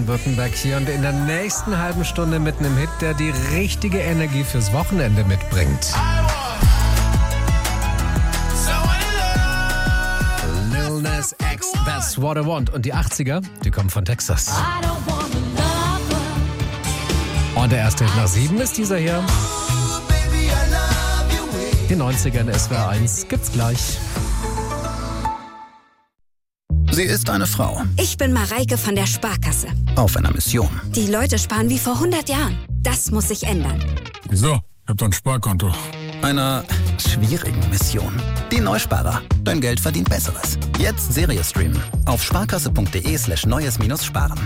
Württemberg hier und in der nächsten halben Stunde mit einem Hit, der die richtige Energie fürs Wochenende mitbringt. Lil Nas X, That's What I Want. Und die 80er, die kommen von Texas. Und der erste Hit nach 7 ist dieser hier. Die 90er in SWR 1 gibt's gleich. Sie ist eine Frau. Ich bin Mareike von der Sparkasse. Auf einer Mission. Die Leute sparen wie vor 100 Jahren. Das muss sich ändern. Wieso? Ich hab doch ein Sparkonto. Einer schwierigen Mission. Die Neusparer. Dein Geld verdient Besseres. Jetzt Serie streamen. Auf sparkasse.de/neues-sparen.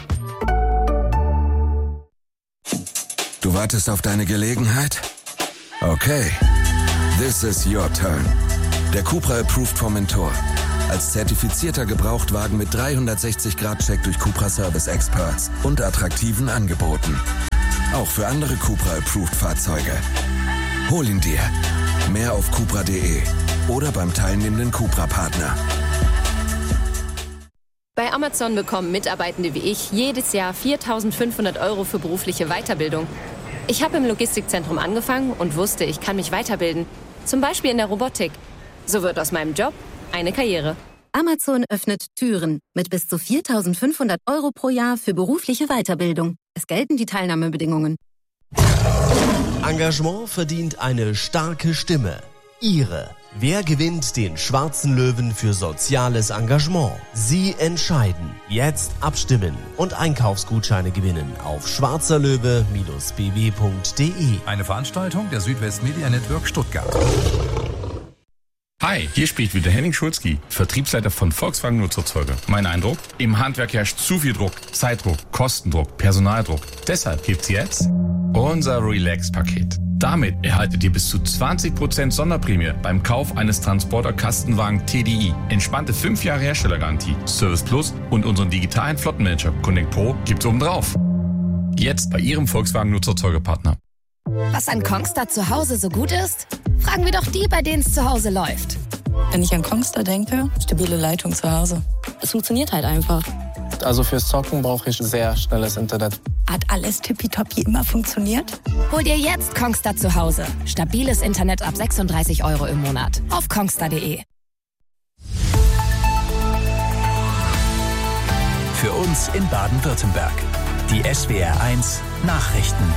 Du wartest auf deine Gelegenheit? Okay. This is your turn. Der Cupra Approved Formentor. Als zertifizierter Gebrauchtwagen mit 360-Grad-Check durch Cupra Service Experts und attraktiven Angeboten. Auch für andere Cupra Approved Fahrzeuge. Hol ihn dir. Mehr auf cupra.de oder beim teilnehmenden Cupra-Partner. Bei Amazon bekommen Mitarbeitende wie ich jedes Jahr 4.500 € für berufliche Weiterbildung. Ich habe im Logistikzentrum angefangen und wusste, ich kann mich weiterbilden. Zum Beispiel in der Robotik. So wird aus meinem Job eine Karriere. Amazon öffnet Türen mit bis zu 4.500 € pro Jahr für berufliche Weiterbildung. Es gelten die Teilnahmebedingungen. Engagement verdient eine starke Stimme. Ihre. Wer gewinnt den Schwarzen Löwen für soziales Engagement? Sie entscheiden. Jetzt abstimmen und Einkaufsgutscheine gewinnen auf schwarzerlöwe-bw.de. Eine Veranstaltung der Südwest Media Network Stuttgart. Hi, hier spricht wieder Henning Schulzki, Vertriebsleiter von Volkswagen Nutzerzeuger. Mein Eindruck? Im Handwerk herrscht zu viel Druck, Zeitdruck, Kostendruck, Personaldruck. Deshalb gibt's jetzt unser Relax-Paket. Damit erhaltet ihr bis zu 20% Sonderprämie beim Kauf eines Transporter-Kastenwagen TDI. Entspannte 5 Jahre Herstellergarantie, Service Plus und unseren digitalen Flottenmanager Connect Pro gibt's obendrauf. Jetzt bei Ihrem Volkswagen Nutzerzeugerpartner. Was an Kongstar zu Hause so gut ist? Fragen wir doch die, bei denen es zu Hause läuft. Wenn ich an Kongstar denke, stabile Leitung zu Hause. Es funktioniert halt einfach. Also fürs Zocken brauche ich sehr schnelles Internet. Hat alles tippitoppi immer funktioniert? Hol dir jetzt Kongstar zu Hause. Stabiles Internet ab 36 € im Monat. Auf kongstar.de. Für uns in Baden-Württemberg. Die SWR 1 Nachrichten.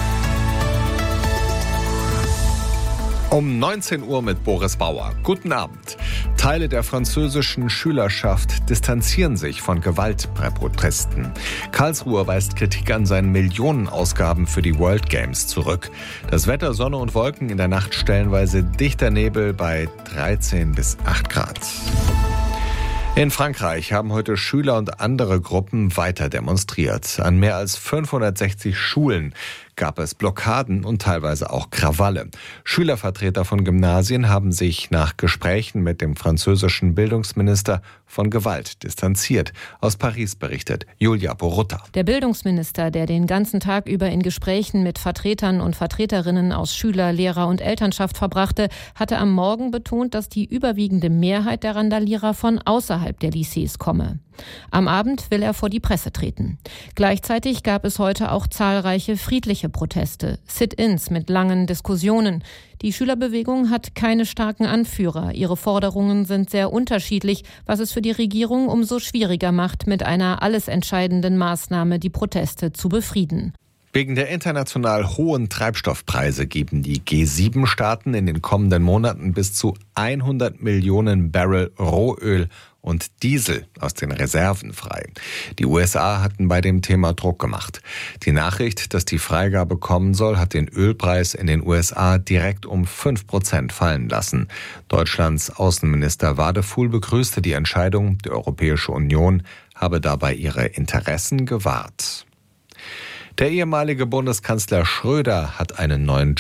Um 19 Uhr mit Boris Bauer. Guten Abend. Teile der französischen Schülerschaft distanzieren sich von Gewalt bei Protesten. Karlsruhe weist Kritik an seinen Millionenausgaben für die World Games zurück. Das Wetter, Sonne und Wolken, in der Nacht stellenweise dichter Nebel bei 13 bis 8 Grad. In Frankreich haben heute Schüler und andere Gruppen weiter demonstriert. An mehr als 560 Schulen gab es Blockaden und teilweise auch Krawalle. Schülervertreter von Gymnasien haben sich nach Gesprächen mit dem französischen Bildungsminister von Gewalt distanziert. Aus Paris berichtet Julia Borutta. Der Bildungsminister, der den ganzen Tag über in Gesprächen mit Vertretern und Vertreterinnen aus Schüler-, Lehrer- und Elternschaft verbrachte, hatte am Morgen betont, dass die überwiegende Mehrheit der Randalierer von außerhalb der Lycées komme. Am Abend will er vor die Presse treten. Gleichzeitig gab es heute auch zahlreiche friedliche Proteste, Sit-ins mit langen Diskussionen. Die Schülerbewegung hat keine starken Anführer. Ihre Forderungen sind sehr unterschiedlich, was es für die Regierung umso schwieriger macht, mit einer alles entscheidenden Maßnahme die Proteste zu befrieden. Wegen der international hohen Treibstoffpreise geben die G7-Staaten in den kommenden Monaten bis zu 100 Millionen Barrel Rohöl und Diesel aus den Reserven frei. Die USA hatten bei dem Thema Druck gemacht. Die Nachricht, dass die Freigabe kommen soll, hat den Ölpreis in den USA direkt um 5% fallen lassen. Deutschlands Außenminister Wadefuhl begrüßte die Entscheidung. Die Europäische Union habe dabei ihre Interessen gewahrt. Der ehemalige Bundeskanzler Schröder hat einen neuen Job.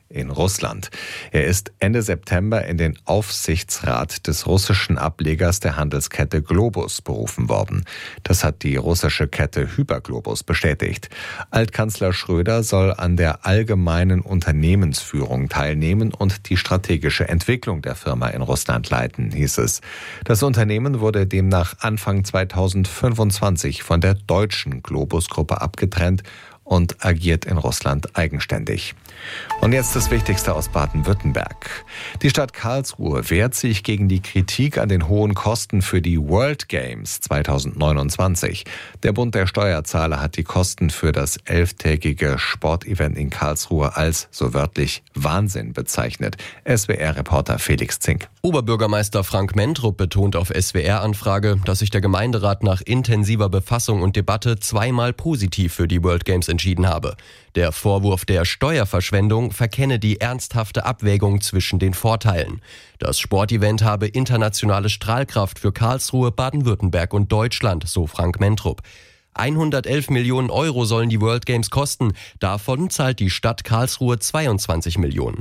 in Russland. Er ist Ende September in den Aufsichtsrat des russischen Ablegers der Handelskette Globus berufen worden. Das hat die russische Kette Hyperglobus bestätigt. Altkanzler Schröder soll an der allgemeinen Unternehmensführung teilnehmen und die strategische Entwicklung der Firma in Russland leiten, hieß es. Das Unternehmen wurde demnach Anfang 2025 von der deutschen Globus-Gruppe abgetrennt und agiert in Russland eigenständig. Und jetzt das Wichtigste aus Baden-Württemberg. Die Stadt Karlsruhe wehrt sich gegen die Kritik an den hohen Kosten für die World Games 2029. Der Bund der Steuerzahler hat die Kosten für das 11-tägige Sportevent in Karlsruhe als, so wörtlich, Wahnsinn bezeichnet. SWR-Reporter Felix Zink. Oberbürgermeister Frank Mentrup betont auf SWR-Anfrage, dass sich der Gemeinderat nach intensiver Befassung und Debatte zweimal positiv für die World Games entschieden habe. Der Vorwurf der Steuerverschwendung verkenne die ernsthafte Abwägung zwischen den Vorteilen. Das Sportevent habe internationale Strahlkraft für Karlsruhe, Baden-Württemberg und Deutschland, so Frank Mentrup. 111 Millionen Euro sollen die World Games kosten. Davon zahlt die Stadt Karlsruhe 22 Millionen.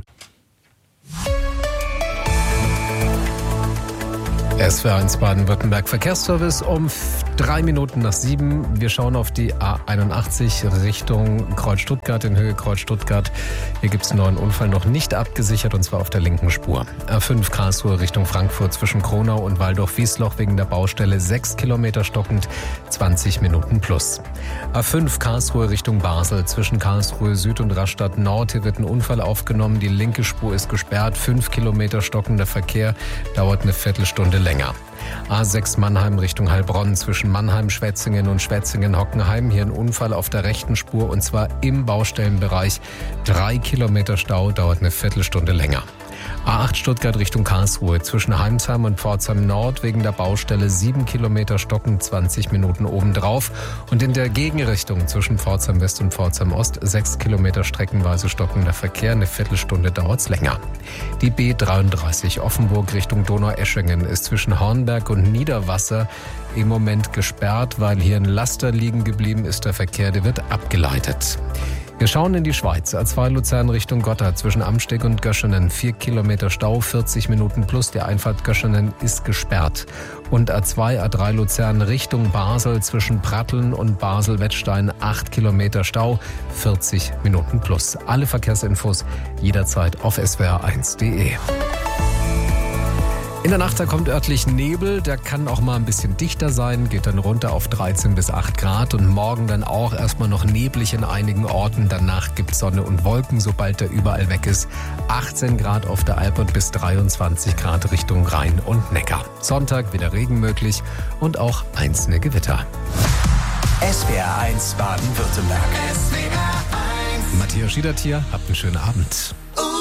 SWR1 Baden-Württemberg Verkehrsservice um 3 Minuten nach 7. Wir schauen auf die A81 Richtung Kreuz Stuttgart, in Höhe Kreuz Stuttgart. Hier gibt es einen neuen Unfall, noch nicht abgesichert, und zwar auf der linken Spur. A5 Karlsruhe Richtung Frankfurt zwischen Kronau und Waldorf-Wiesloch wegen der Baustelle 6 Kilometer stockend, 20 Minuten plus. A5 Karlsruhe Richtung Basel zwischen Karlsruhe Süd und Rastatt Nord. Hier wird ein Unfall aufgenommen, die linke Spur ist gesperrt, 5 Kilometer stockender Verkehr, dauert eine Viertelstunde länger. A6 Mannheim Richtung Heilbronn zwischen Mannheim-Schwetzingen und Schwetzingen-Hockenheim. Hier ein Unfall auf der rechten Spur, und zwar im Baustellenbereich. 3 Kilometer Stau, dauert eine Viertelstunde länger. A8 Stuttgart Richtung Karlsruhe zwischen Heimsheim und Pforzheim Nord wegen der Baustelle 7 Kilometer stocken, 20 Minuten obendrauf. Und in der Gegenrichtung zwischen Pforzheim West und Pforzheim Ost 6 Kilometer streckenweise stockender Verkehr, eine Viertelstunde dauert's länger. Die B33 Offenburg Richtung Donaueschingen ist zwischen Hornberg und Niederwasser im Moment gesperrt, weil hier ein Laster liegen geblieben ist. Der Verkehr, der wird abgeleitet. Wir schauen in die Schweiz. A2 Luzern Richtung Gotthard zwischen Amsteg und Göschenen. 4 Kilometer Stau, 40 Minuten plus. Die Einfahrt Göschenen ist gesperrt. Und A2, A3 Luzern Richtung Basel zwischen Pratteln und Basel-Wettstein. 8 Kilometer Stau, 40 Minuten plus. Alle Verkehrsinfos jederzeit auf swr1.de. In der Nacht, da kommt örtlich Nebel, der kann auch mal ein bisschen dichter sein, geht dann runter auf 13 bis 8 Grad und morgen dann auch erstmal noch neblig in einigen Orten. Danach gibt es Sonne und Wolken, sobald der überall weg ist. 18 Grad auf der Alp und bis 23 Grad Richtung Rhein und Neckar. Sonntag wieder Regen möglich und auch einzelne Gewitter. SWR1 Baden-Württemberg. Matthias Schiedertier, habt einen schönen Abend.